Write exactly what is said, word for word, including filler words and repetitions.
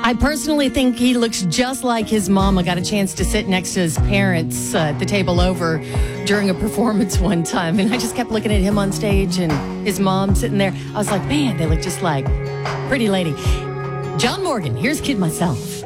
I personally think he looks just like his mom. I got a chance to sit next to his parents uh, at the table over during a performance one time, and I just kept looking at him on stage and his mom sitting there. I was like, man, they look just like pretty lady. John Morgan, here's Kid Myself.